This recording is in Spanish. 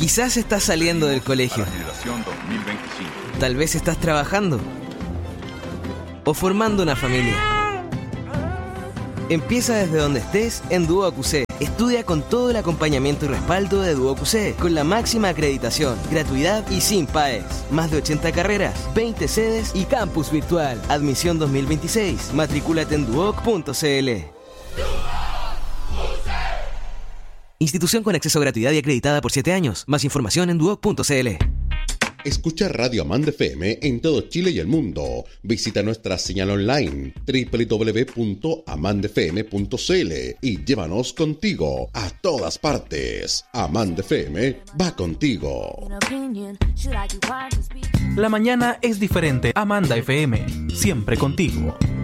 Quizás estás saliendo del colegio. Tal vez estás trabajando o formando una familia. Empieza desde donde estés en Duoc UC. Estudia con todo el acompañamiento y respaldo de Duoc UC, con la máxima acreditación, gratuidad y sin PAES. Más de 80 carreras, 20 sedes y campus virtual. Admisión 2026. Matricúlate en duoc.cl. Institución con acceso a gratuidad y acreditada por 7 años. Más información en duoc.cl. Escucha Radio Amand FM en todo Chile y el mundo. Visita nuestra señal online www.amandfm.cl y llévanos contigo a todas partes. Amand FM va contigo. La mañana es diferente. Amanda FM, siempre contigo.